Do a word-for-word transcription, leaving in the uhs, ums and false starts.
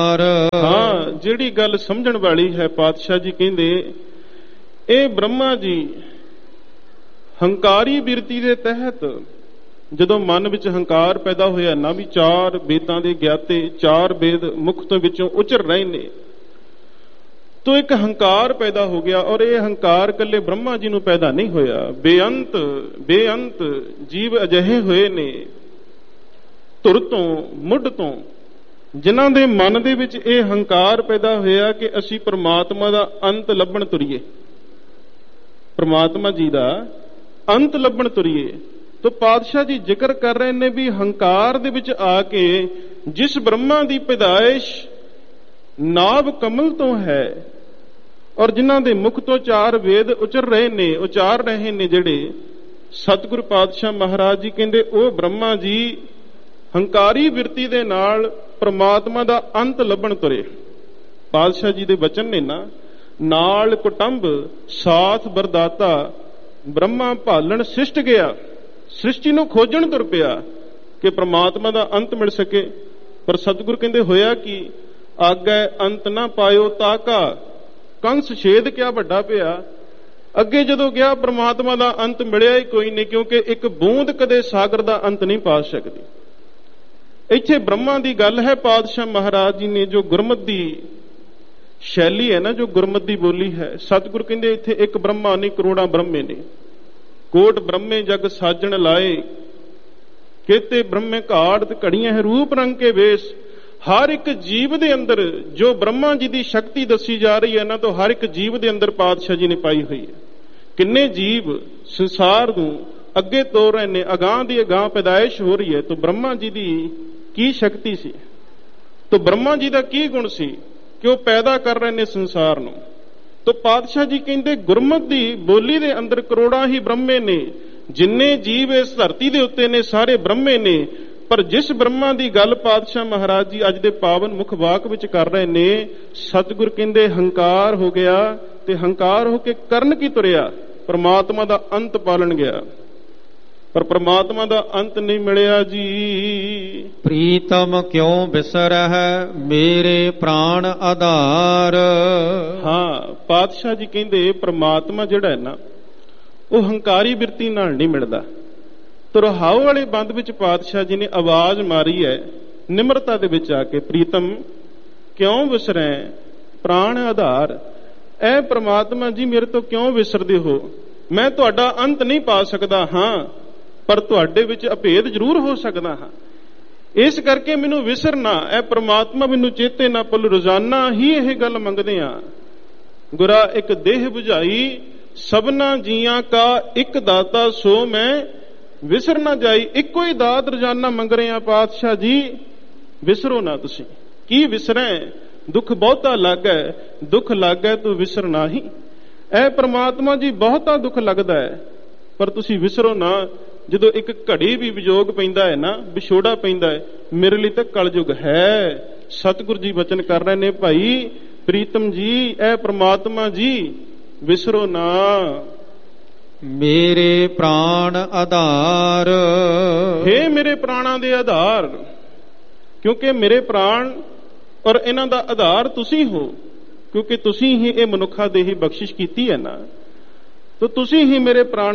ਹਾਂ, ਜਿਹੜੀ ਗੱਲ ਸਮਝਣ ਵਾਲੀ ਹੈ, ਪਾਤਸ਼ਾਹ ਜੀ ਕਹਿੰਦੇ ਇਹ ਬ੍ਰਹਮਾ ਜੀ ਹੰਕਾਰੀ ਬਿਰਤੀ ਦੇ ਤਹਿਤ ਜਦੋਂ ਮਨ ਵਿੱਚ ਹੰਕਾਰ ਪੈਦਾ ਹੋਇਆ ਨਾ, ਵੀ ਚਾਰ ਵੇਦਾਂ ਦੇ ਗਿਆਤੇ, ਚਾਰ ਵੇਦ ਮੁਖ ਤੋਂ ਵਿੱਚੋਂ ਉਚਰ ਰਹੇ ਨੇ, ਤੋ ਇੱਕ ਹੰਕਾਰ ਪੈਦਾ ਹੋ ਗਿਆ। ਔਰ ਇਹ ਹੰਕਾਰ ਇਕੱਲੇ ਬ੍ਰਹਮਾ ਜੀ ਨੂੰ ਪੈਦਾ ਨਹੀਂ ਹੋਇਆ, ਬੇਅੰਤ ਬੇਅੰਤ ਜੀਵ ਅਜਿਹੇ ਹੋਏ ਨੇ ਧੁਰ ਤੋਂ ਮੁੱਢ ਤੋਂ, ਜਿਨ੍ਹਾਂ ਦੇ ਮਨ ਦੇ ਵਿੱਚ ਇਹ ਹੰਕਾਰ ਪੈਦਾ ਹੋਇਆ ਕਿ ਅਸੀਂ ਪ੍ਰਮਾਤਮਾ ਦਾ ਅੰਤ ਲੱਭਣ ਤੁਰੀਏ, ਪ੍ਰਮਾਤਮਾ ਜੀ ਦਾ ਅੰਤ ਲੱਭਣ ਤੁਰੀਏ। ਤੋ ਪਾਤਸ਼ਾਹ ਜੀ ਜ਼ਿਕਰ ਕਰ ਰਹੇ ਨੇ ਵੀ ਹੰਕਾਰ ਦੇ ਵਿੱਚ ਆ ਕੇ ਜਿਸ ਬ੍ਰਹਮਾ ਦੀ ਪੈਦਾਇਸ਼ ਨਾਭ ਕਮਲ ਤੋਂ ਹੈ, ਔਰ ਜਿਨ੍ਹਾਂ ਦੇ ਮੁਖ ਤੋਂ ਚਾਰ ਵੇਦ ਉਚਰ ਰਹੇ ਨੇ, ਉਚਾਰ ਰਹੇ ਨੇ, ਜਿਹੜੇ ਸਤਿਗੁਰੂ ਪਾਤਸ਼ਾਹ ਮਹਾਰਾਜ ਜੀ ਕਹਿੰਦੇ ਉਹ ਬ੍ਰਹਮਾ ਜੀ ਹੰਕਾਰੀ ਬਿਰਤੀ ਦੇ ਨਾਲ ਪ੍ਰਮਾਤਮਾ ਦਾ ਅੰਤ ਲੱਭਣ ਤੁਰੇ। ਪਾਤਸ਼ਾਹ ਜੀ ਦੇ ਵਚਨ ਨੇ ਨਾ, ਨਾਲ ਕੁਟੰਬ ਸਾਥ ਬਰਦਾਤਾ ਬ੍ਰਹਮਾ ਭਾਲਣ ਸਿਸ਼ਟ ਗਿਆ, ਸ੍ਰਿਸ਼ਟੀ ਨੂੰ ਖੋਜਣ ਤੁਰ ਪਿਆ ਕਿ ਪ੍ਰਮਾਤਮਾ ਦਾ ਅੰਤ ਮਿਲ ਸਕੇ। ਪਰ ਸਤਿਗੁਰ ਕਹਿੰਦੇ ਹੋਇਆ ਕਿ ਆਗੈ ਅੰਤ ਨਾ ਪਾਇਓ ਤਾਕਾ, ਕੰਸ ਛੇਦ ਕਿਆ ਵੱਡਾ ਪਿਆ। ਅੱਗੇ ਜਦੋਂ ਗਿਆ ਪ੍ਰਮਾਤਮਾ ਦਾ ਅੰਤ ਮਿਲਿਆ ਹੀ ਕੋਈ ਨਹੀਂ, ਕਿਉਂਕਿ ਇੱਕ ਬੂੰਦ ਕਦੇ ਸਾਗਰ ਦਾ ਅੰਤ ਨਹੀਂ ਪਾ ਸਕਦੀ। ਇੱਥੇ ਬ੍ਰਹਮਾ ਦੀ ਗੱਲ ਹੈ। ਪਾਤਸ਼ਾਹ ਮਹਾਰਾਜ ਜੀ ਨੇ ਜੋ ਗੁਰਮਤ ਦੀ ਸ਼ੈਲੀ ਹੈ ਨਾ, ਜੋ ਗੁਰਮਤ ਦੀ ਬੋਲੀ ਹੈ, ਸਤਿਗੁਰ ਕਹਿੰਦੇ ਇੱਥੇ ਇੱਕ ਬ੍ਰਹਮਾ ਨਹੀਂ ਕਰੋੜਾਂ ਬ੍ਰਹਮੇ ਨੇ। ਕੋਟ ਬ੍ਰਹਮੇ ਜਗ ਸਾਜਣ ਲਾਏ, ਕੇਤੇ ਬ੍ਰਹਮੇ ਘਾੜ ਘੜੀਆਂ ਹੈ ਰੂਪ ਰੰਗ ਕੇ ਵੇਸ। ਹਰ ਇੱਕ ਜੀਵ ਦੇ ਅੰਦਰ ਜੋ ਬ੍ਰਹਮਾ ਜੀ ਦੀ ਸ਼ਕਤੀ ਦੱਸੀ ਜਾ ਰਹੀ ਹੈ ਨਾ, ਤੋਂ ਹਰ ਇੱਕ ਜੀਵ ਦੇ ਅੰਦਰ ਪਾਤਸ਼ਾਹ ਜੀ ਨੇ ਪਾਈ ਹੋਈ ਹੈ। ਕਿੰਨੇ ਜੀਵ ਸੰਸਾਰ ਨੂੰ ਅੱਗੇ ਤੋਰ ਰਹੇ ਨੇ, ਅਗਾਂਹ ਦੀ ਅਗਾਂਹ ਪੈਦਾਇਸ਼ ਹੋ ਰਹੀ ਹੈ। ਤੋਂ ਬ੍ਰਹਮਾ ਜੀ ਦੀ ਕੀ ਸ਼ਕਤੀ ਸੀ, ਤੋਂ ਬ੍ਰਹਮਾ ਜੀ ਦਾ ਕੀ ਗੁਣ ਸੀ ਕਿ ਉਹ ਪੈਦਾ ਕਰ ਰਹੇ ਨੇ ਸੰਸਾਰ ਨੂੰ। ਤੋਂ ਪਾਤਸ਼ਾਹ ਜੀ ਕਹਿੰਦੇ ਗੁਰਮਤ ਦੀ ਬੋਲੀ ਦੇ ਅੰਦਰ ਕਰੋੜਾਂ ਹੀ ਬ੍ਰਹਮੇ ਨੇ, ਜਿੰਨੇ ਜੀਵ ਇਸ ਧਰਤੀ ਦੇ ਉੱਤੇ ਨੇ ਸਾਰੇ ਬ੍ਰਹਮੇ ਨੇ। ਪਰ ਜਿਸ ਬ੍ਰਹਮਾ ਦੀ ਗੱਲ ਪਾਤਸ਼ਾਹ ਮਹਾਰਾਜ ਜੀ ਅੱਜ ਦੇ ਪਾਵਨ ਮੁਖ ਵਾਕ ਵਿੱਚ ਕਰ ਰਹੇ ਨੇ, ਸਤਿਗੁਰ ਕਹਿੰਦੇ ਹੰਕਾਰ ਹੋ ਗਿਆ, ਤੇ ਹੰਕਾਰ ਹੋ ਕੇ ਕਰਨ ਕੀ ਤੁਰਿਆ, ਪ੍ਰਮਾਤਮਾ ਦਾ ਅੰਤ ਪਾਲਣ ਗਿਆ। ਪਰ ਪ੍ਰਮਾਤਮਾ ਦਾ ਅੰਤ ਨਹੀਂ ਮਿਲਿਆ ਜੀ। ਪ੍ਰੀਤਮ ਕਿਉਂ ਬਿਸਰਹਿ ਮੇਰੇ ਪ੍ਰਾਣ ਆਧਾਰ। ਹਾਂ, ਪਾਤਸ਼ਾਹ ਜੀ ਕਹਿੰਦੇ ਪ੍ਰਮਾਤਮਾ ਜਿਹੜਾ ਹੈ ਨਾ, ਉਹ ਹੰਕਾਰੀ ਬਿਰਤੀ ਨਾਲ ਨਹੀਂ ਮਿਲਦਾ। ਤੁਰਹਾਉ ਵਾਲੇ ਬੰਦ ਵਿੱਚ ਪਾਤਸ਼ਾਹ ਜੀ ਨੇ ਆਵਾਜ਼ ਮਾਰੀ ਹੈ ਨਿਮਰਤਾ ਦੇ ਵਿੱਚ ਆ ਕੇ, ਪ੍ਰੀਤਮ ਕਿਉਂ ਵਿਸਰੈ ਪ੍ਰਾਣ ਆਧਾਰ। ਐ ਪ੍ਰਮਾਤਮਾ ਜੀ ਮੇਰੇ ਤੋਂ ਕਿਉਂ ਵਿਸਰਦੇ ਹੋ? ਮੈਂ ਤੁਹਾਡਾ ਅੰਤ ਨਹੀਂ ਪਾ ਸਕਦਾ ਹਾਂ, ਪਰ ਤੁਹਾਡੇ ਵਿੱਚ ਅਭੇਦ ਜ਼ਰੂਰ ਹੋ ਸਕਦਾ ਹਾਂ। ਇਸ ਕਰਕੇ ਮੈਨੂੰ ਵਿਸਰ ਨਾ, ਐ ਪ੍ਰਮਾਤਮਾ ਮੈਨੂੰ ਚੇਤੇ ਨਾ ਭੁੱਲ। ਰੋਜ਼ਾਨਾ ਹੀ ਇਹ ਗੱਲ ਮੰਗਦੇ ਆ, ਗੁਰਾ ਇੱਕ ਦੇਹ 부ਝਾਈ ਸਭਨਾ ਜੀਆਂ ਕਾ ਇੱਕ ਦਾਤਾ ਸੋ ਮੈਂ ਵਿਸਰ ਨਾ ਜਾਈ। ਇੱਕੋ ਹੀ ਦਾਤ ਰੋਜ਼ਾਨਾ ਮੰਗ ਰਹੇ ਆ ਪਾਤਸ਼ਾਹ ਜੀ, ਵਿਸਰੋ ਨਾ ਤੁਸੀਂ। ਕੀ ਵਿਸਰੈ ਦੁੱਖ ਬਹੁਤਾ ਲੱਗੈ, ਦੁੱਖ ਲੱਗੈ ਤੂੰ ਵਿਸਰ ਨਾਹੀ। ਐ ਪ੍ਰਮਾਤਮਾ ਜੀ ਬਹੁਤਾ ਦੁੱਖ ਲੱਗਦਾ ਹੈ, ਪਰ ਤੁਸੀਂ ਵਿਸਰੋ ਨਾ। ਜਦੋਂ ਇੱਕ ਘੜੀ ਵੀ ਵਿਜੋਗ ਪੈਂਦਾ ਹੈ ਨਾ, ਵਿਛੋੜਾ ਪੈਂਦਾ ਹੈ, ਮੇਰੇ ਲਈ ਤਾਂ ਕਲਯੁਗ ਹੈ। ਸਤਿਗੁਰੂ ਜੀ ਬਚਨ ਕਰ ਰਹੇ ਨੇ, ਭਾਈ ਪ੍ਰੀਤਮ ਜੀ ਐ ਪ੍ਰਮਾਤਮਾ ਜੀ ਵਿਸਰੋ ਨਾ। ਮੇਰੇ ਪ੍ਰਾਣ ਆਧਾਰ, ਹੇ ਮੇਰੇ ਪ੍ਰਾਣਾਂ ਦੇ ਆਧਾਰ, ਕਿਉਂਕਿ ਮੇਰੇ ਪ੍ਰਾਣ ਔਰ ਇਹਨਾਂ ਦਾ ਆਧਾਰ ਤੁਸੀਂ ਹੋ, ਕਿਉਂਕਿ ਤੁਸੀਂ ਹੀ ਇਹ ਮਨੁੱਖਾ ਦੇਹੀ ਬਖਸ਼ਿਸ਼ ਕੀਤੀ ਹੈ ਨਾ, ਤਾਂ ਤੁਸੀਂ ਹੀ ਮੇਰੇ ਪ੍ਰਾਣ